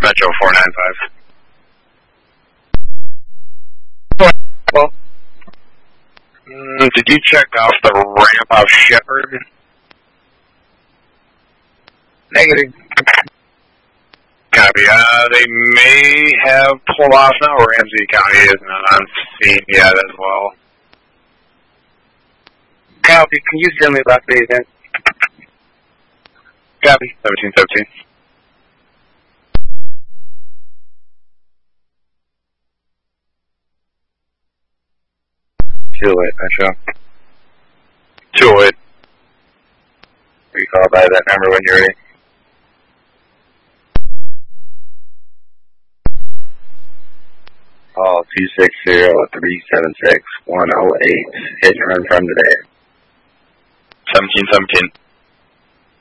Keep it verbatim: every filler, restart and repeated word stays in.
Metro four nine five. Well, mm, did you check off the ramp off Shepherd? Negative. Copy. Uh, they may have pulled off now. Ramsey County is not on scene yet as well. Copy. Can you tell me about the event? Copy. seventeen seventeen. two oh eight, Metro. two oh eight. Recall by that number when you're ready. Call two six zero, three seven six, one oh eight. Hit and run from today. seventeen seventeen.